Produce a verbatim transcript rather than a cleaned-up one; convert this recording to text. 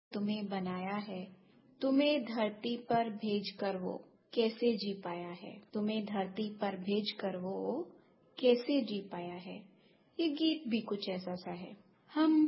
तुम्हें बनाया है, तुम्हें धरती पर भेज कर वो कैसे जी पाया है, तुम्हें धरती पर भेज कर वो कैसे जी पाया है। ये गीत भी कुछ ऐसा सा है। हम